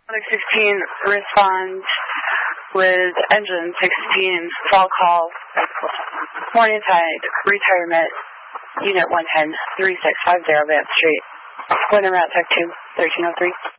16 responds with engine 16, fall call, Morningside, retirement, unit 110, 3650 Vance Street. Winter Route Tech 2, 1303.